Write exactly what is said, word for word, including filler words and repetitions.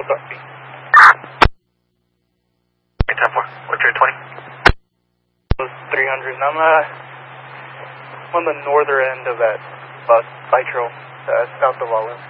Sorry. ten four, what's your twenty? three hundred, and I'm uh, on the northern end of that bus, bike trail, uh, south of Olive.